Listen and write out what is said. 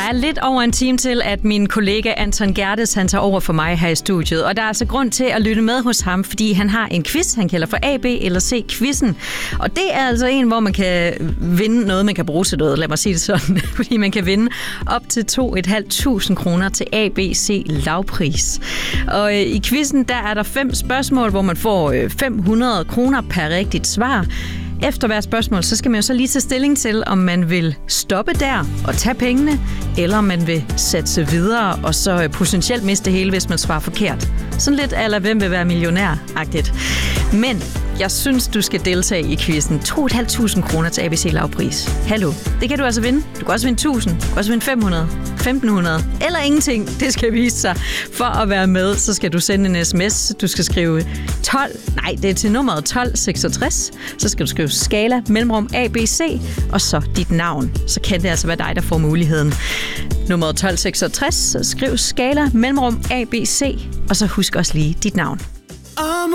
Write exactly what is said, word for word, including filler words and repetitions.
er lidt over en time til, at min kollega Anton Gerdes, han tager over for mig her i studiet. Og der er altså grund til at lytte med hos ham, fordi han har en quiz, han kalder for A, B eller C-quizzen. Og det er altså en, hvor man kan vinde noget, man kan bruge til noget. Lad mig sige det sådan. Fordi man kan vinde op til to tusind fem hundrede kroner til A, B, C lavpris. Og øh, i quizzen, der er der fem spørgsmål, hvor man får øh, fem hundrede kroner per rigtigt svar. Efter hver spørgsmål, så skal man jo så lige tage stilling til, om man vil stoppe der og tage pengene, eller om man vil satse videre og så potentielt miste det hele, hvis man svarer forkert. Sådan lidt eller hvem vil være millionær-agtigt. Men jeg synes, du skal deltage i quizzen. to tusind fem hundrede kroner til A B C lavpris. Hallo, det kan du altså vinde. Du kan også vinde tusind, du kan også vinde fem hundrede, femten hundrede eller ingenting. Det skal vise sig. For at være med, så skal du sende en sms. Du skal skrive tolv, nej, det er til nummeret tolv seksogtres. Så skal du skrive skala, mellemrum A B C, og så dit navn. Så kan det altså være dig, der får muligheden. Nummeret tolv seksogtres, skriv skala, mellemrum A B C, og så husk også lige dit navn.